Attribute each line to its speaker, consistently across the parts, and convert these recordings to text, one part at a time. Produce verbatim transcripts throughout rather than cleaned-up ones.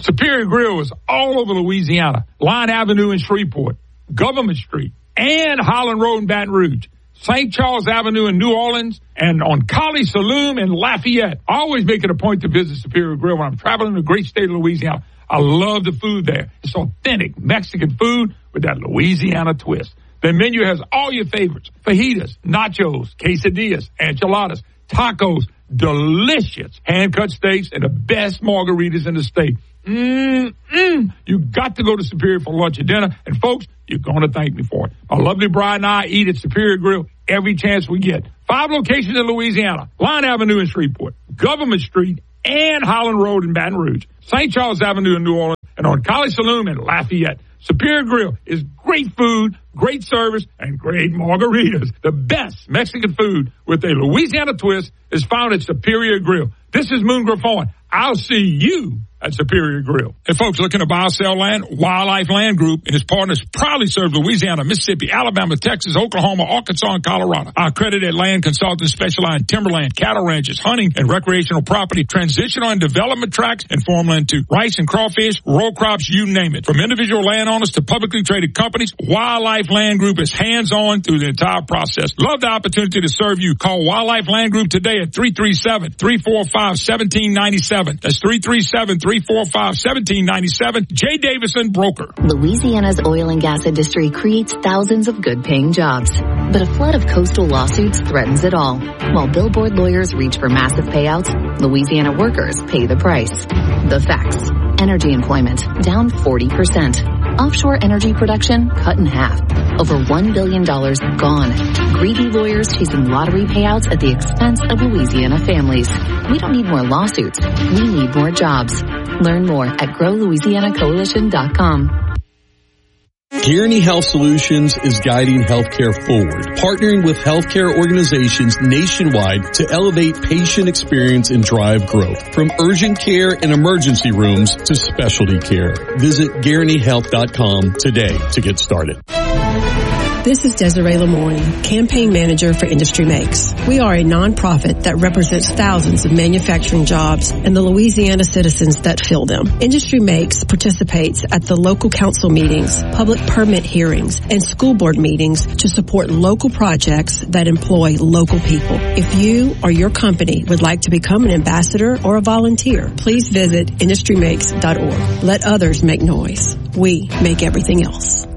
Speaker 1: Superior Grill is all over Louisiana. Line Avenue in Shreveport, Government Street, and Holland Road in Baton Rouge. Saint Charles Avenue in New Orleans, and on Collie Saloon in Lafayette. I always make it a point to visit Superior Grill when I'm traveling the great state of Louisiana. I love the food there. It's authentic Mexican food with that Louisiana twist. Their menu has all your favorites: fajitas, nachos, quesadillas, enchiladas, tacos, delicious hand-cut steaks, and the best margaritas in the state. Mm-mm. You got to go to Superior for lunch or dinner, and folks, you're going to thank me for it. My lovely bride and I eat at Superior Grill every chance we get. Five locations in Louisiana: Line Avenue in Shreveport, Government Street, and Holland Road in Baton Rouge, Saint Charles Avenue in New Orleans, and on Collie Saloon in Lafayette. Superior Grill is great food, great service, and great margaritas. The best Mexican food with a Louisiana twist is found at Superior Grill. This is Moon Griffon. I'll see you at Superior Grill. Hey, folks, looking to buy or sell land? Wildlife Land Group and its partners proudly serve Louisiana, Mississippi, Alabama, Texas, Oklahoma, Arkansas, and Colorado. Our accredited land consultants specialize in timberland, cattle ranches, hunting, and recreational property, transitional and development tracts, and farmland too. Rice and crawfish, row crops, you name it. From individual landowners to publicly traded companies, Wildlife Land Group is hands-on through the entire process. Love the opportunity to serve you. Call Wildlife Land Group today at three three seven, three four five, one seven nine seven. That's three three seven, three four five, one seven nine seven. Jay Davison, broker.
Speaker 2: Louisiana's oil and gas industry creates thousands of good-paying jobs, but a flood of coastal lawsuits threatens it all. While billboard lawyers reach for massive payouts, Louisiana workers pay the price. The facts: energy employment down forty percent. Offshore energy production cut in half. Over one billion dollars gone. Greedy lawyers chasing lottery payouts at the expense of Louisiana families. We don't need more lawsuits. We need more jobs. Learn more at grow louisiana coalition dot com.
Speaker 3: Guaranty Health Solutions is guiding healthcare forward, partnering with healthcare organizations nationwide to elevate patient experience and drive growth. From urgent care and emergency rooms to specialty care. Visit guaranty health dot com today to get started.
Speaker 4: This is Desiree Lemoyne, Campaign Manager for Industry Makes. We are a nonprofit that represents thousands of manufacturing jobs and the Louisiana citizens that fill them. Industry Makes participates at the local council meetings, public permit hearings, and school board meetings to support local projects that employ local people. If you or your company would like to become an ambassador or a volunteer, please visit industry makes dot org. Let others make noise. We make everything else.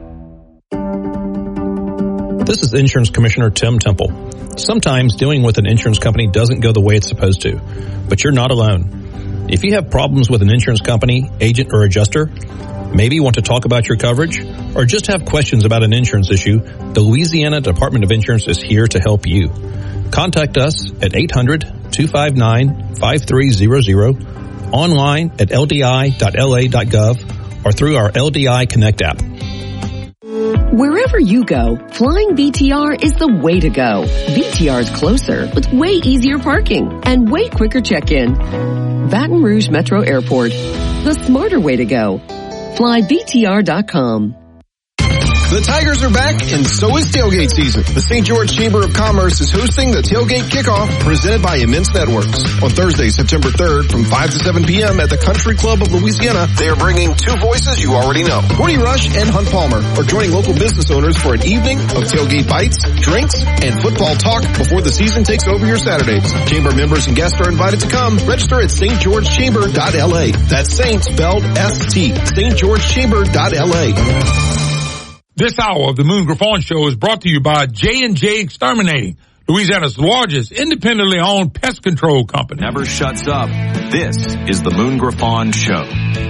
Speaker 5: This is Insurance Commissioner Tim Temple. Sometimes dealing with an insurance company doesn't go the way it's supposed to, but you're not alone. If you have problems with an insurance company, agent, or adjuster, maybe you want to talk about your coverage, or just have questions about an insurance issue, the Louisiana Department of Insurance is here to help you. Contact us at eight hundred, two five nine, five three zero zero, online at l d i dot l a dot gov, or through our L D I Connect app.
Speaker 6: Wherever you go, flying V T R is the way to go. V T R is closer with way easier parking and way quicker check-in. Baton Rouge Metro Airport, the smarter way to go. Fly V T R dot com.
Speaker 7: The Tigers are back, and so is tailgate season. The Saint George Chamber of Commerce is hosting the Tailgate Kickoff presented by Immense Networks. On Thursday, September third, from five to seven p.m. at the Country Club of Louisiana, they are bringing two voices you already know. Courtney Rush and Hunt Palmer are joining local business owners for an evening of tailgate bites, drinks, and football talk before the season takes over your Saturdays. Chamber members and guests are invited to come. Register at st george chamber dot l a. That's Saint spelled S T. st george chamber dot l a.
Speaker 1: This hour of the Moon Griffon Show is brought to you by J and J Exterminating, Louisiana's largest independently owned pest control company.
Speaker 8: Never shuts up. This is the Moon Griffon Show.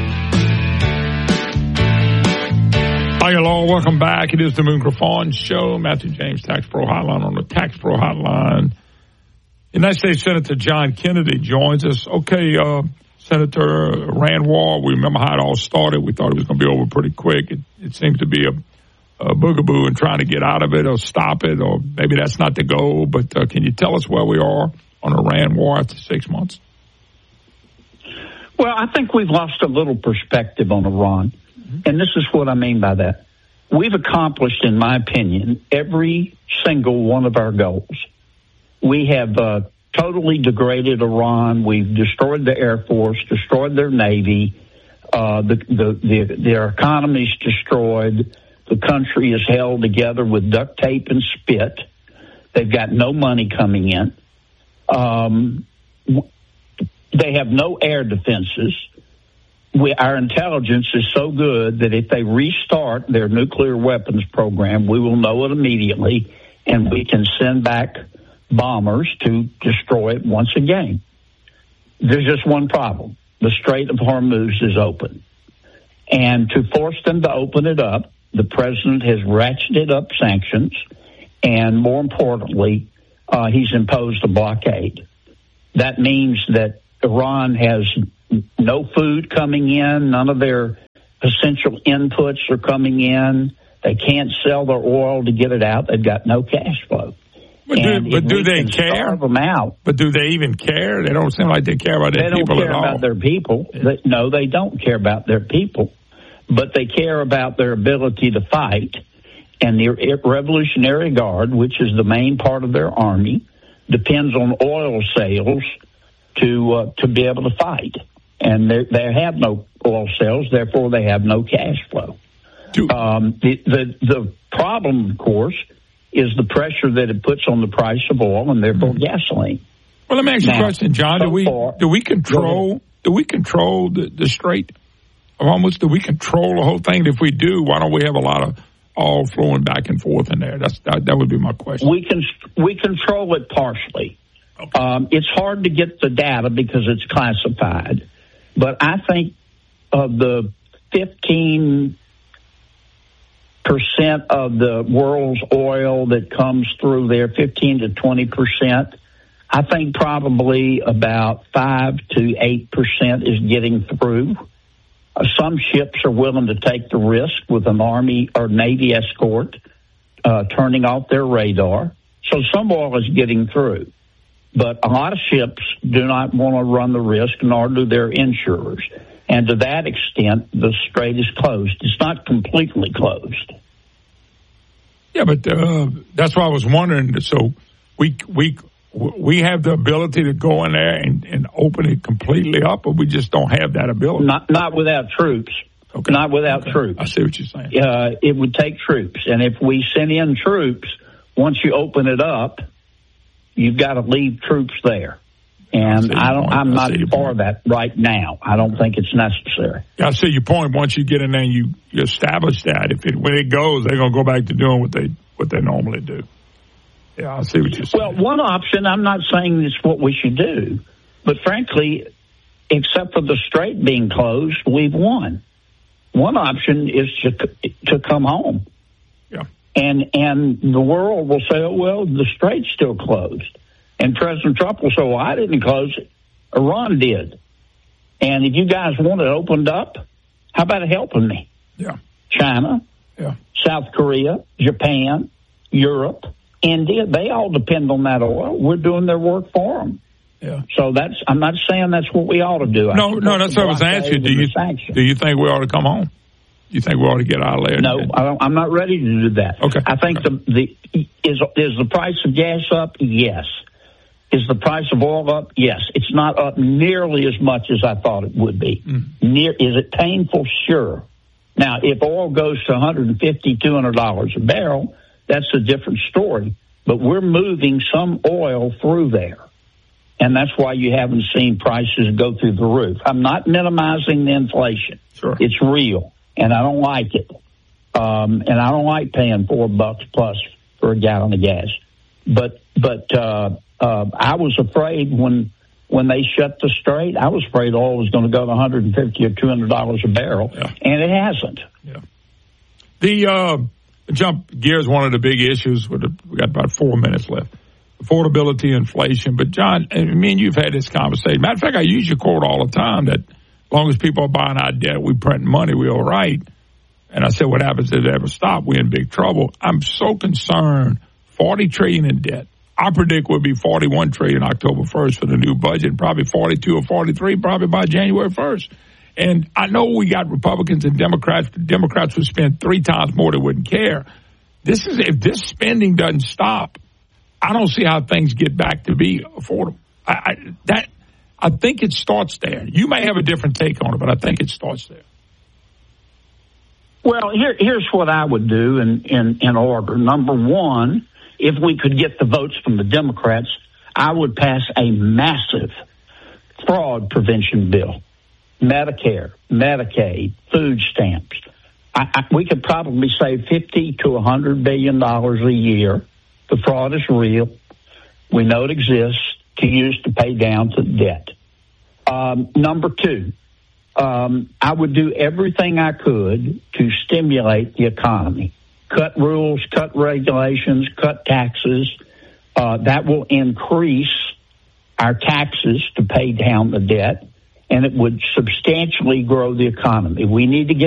Speaker 1: Hi, hello. Welcome back. It is the Moon Griffon Show. Matthew James, Tax Pro Hotline on the Tax Pro Hotline. United States Senator John Kennedy joins us. Okay, uh, Senator Iran war, we remember how it all started. We thought it was going to be over pretty quick. It, it seems to be a Uh, boogaboo and trying to get out of it or stop it, or maybe that's not the goal. But uh, can you tell us where we are on Iran war after six months?
Speaker 9: Well, I think we've lost a little perspective on Iran, mm-hmm. and this is what I mean by that. We've accomplished, in my opinion, every single one of our goals. We have uh, totally degraded Iran. We've destroyed the Air Force, destroyed their Navy. Uh, the, the, the, their economy's destroyed. The country is held together with duct tape and spit. They've got no money coming in. Um, they have no air defenses. We, our intelligence is so good that if they restart their nuclear weapons program, we will know it immediately, and we can send back bombers to destroy it once again. There's just one problem. The Strait of Hormuz is open. And to force them to open it up, the president has ratcheted up sanctions, and more importantly, uh, he's imposed a blockade. That means that Iran has no food coming in, none of their essential inputs are coming in. They can't sell their oil to get it out. They've got no cash flow.
Speaker 1: But do, but do they care?
Speaker 9: Them out,
Speaker 1: but do they even care? They don't seem like they care about their people at all.
Speaker 9: They don't care about their people. They, no, they don't care about their people, but they care about their ability to fight. And the Revolutionary Guard, which is the main part of their army, depends on oil sales to uh, to be able to fight. And they they have no oil sales, therefore they have no cash flow. Um, the, the the problem, of course, is the pressure that it puts on the price of oil and therefore mm-hmm. gasoline.
Speaker 1: Well, let me ask you
Speaker 9: now,
Speaker 1: a question, John.
Speaker 9: So
Speaker 1: do we
Speaker 9: far,
Speaker 1: do we control do we control the, the Strait of Hormuz? Do we control the whole thing? If we do, why don't we have a lot of oil flowing back and forth in there? That's that, that would be my question.
Speaker 9: We can we control it partially. Okay. Um, it's hard to get the data because it's classified, but I think of the fifteen percent of the world's oil that comes through there, fifteen to twenty percent, I think probably about five to eight percent is getting through. Uh, some ships are willing to take the risk with an Army or Navy escort uh, turning off their radar. So some oil is getting through. But a lot of ships do not want to run the risk, nor do their insurers. And to that extent, the strait is closed. It's not completely closed.
Speaker 1: Yeah, but uh, that's why I was wondering. So we we we have the ability to go in there and, and open it completely up, or we just don't have that ability?
Speaker 9: Not not without troops. Okay. Not without
Speaker 1: okay.
Speaker 9: troops.
Speaker 1: I see what you're saying.
Speaker 9: Uh, it would take troops. And if we send in troops, once you open it up, you've got to leave troops there. And I, I don't, I'm not for that right now. I don't think it's necessary.
Speaker 1: Yeah, I see your point. Once you get in there and you, you establish that, if it, when it goes, they're going to go back to doing what they what they normally do. Yeah, I see what you're saying.
Speaker 9: Well, one option, I'm not saying it's what we should do, but frankly, except for the strait being closed, we've won. One option is to to come home.
Speaker 1: Yeah.
Speaker 9: And and the world will say, oh, well, the strait's still closed. And President Trump will say, well, I didn't close it. Iran did. And if you guys want it opened up, how about helping me?
Speaker 1: Yeah.
Speaker 9: China,
Speaker 1: yeah.
Speaker 9: South Korea, Japan, Europe, India, they all depend on that oil. We're doing their work for them.
Speaker 1: Yeah.
Speaker 9: So that's, I'm not saying that's what we ought to do.
Speaker 1: No, no, that's what I was asking. Do you, do you think we ought to come home? Do you think we ought to get out of there?
Speaker 9: No, I don't, I'm not ready to do that.
Speaker 1: Okay.
Speaker 9: I think
Speaker 1: okay.
Speaker 9: the, the is is the price of gas up? Yes. Is the price of oil up? Yes. It's not up nearly as much as I thought it would be. Mm. Near, is it painful? Sure. Now, if oil goes to one fifty dollars, two hundred dollars a barrel, that's a different story. But we're moving some oil through there. And that's why you haven't seen prices go through the roof. I'm not minimizing the inflation.
Speaker 1: Sure.
Speaker 9: It's real, and I don't like it. Um, and I don't like paying four bucks plus for a gallon of gas. But, but, uh, Uh, I was afraid when when they shut the strait, I was afraid oil was going to go to one fifty or two hundred dollars a barrel,
Speaker 1: yeah.
Speaker 9: and it hasn't.
Speaker 1: Yeah. The uh, jump gears, one of the big issues. With the, we got about four minutes left. Affordability, inflation. But John, and me and you've had this conversation. Matter of fact, I use your quote all the time that as long as people are buying our debt, we print money, we're all right. And I said, what happens if it ever stop? We're in big trouble. I'm so concerned. forty trillion in debt. I predict we'll be forty-one trillion October first for the new budget, probably forty-two or forty-three, probably by January first. And I know we got Republicans and Democrats. The Democrats would spend three times more, they wouldn't care. This is, if this spending doesn't stop, I don't see how things get back to be affordable. I, I, that, I think it starts there. You may have a different take on it, but I think it starts there.
Speaker 9: Well, here, here's what I would do in, in, in order. Number one, if we could get the votes from the Democrats, I would pass a massive fraud prevention bill. Medicare, Medicaid, food stamps. I, I, we could probably save fifty to one hundred billion dollars a year. The fraud is real. We know it exists, to use to pay down to debt. Um, number two, um, I would do everything I could to stimulate the economy. Cut rules, cut regulations, cut taxes. Uh, that will increase our taxes to pay down the debt, and it would substantially grow the economy. We need to get